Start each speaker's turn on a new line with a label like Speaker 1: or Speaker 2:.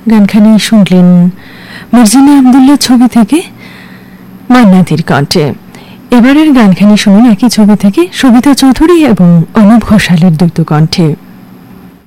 Speaker 1: গানখানি শুনলেন মার্জিনা আব্দুল্লাহ ছবি থেকে মান্নাতির কণ্ঠে। এবারের গানখানি শুনুন একই ছবি থেকে সবিতা চৌধুরী এবং অনুপ ঘোষালের দ্বৈত কণ্ঠে।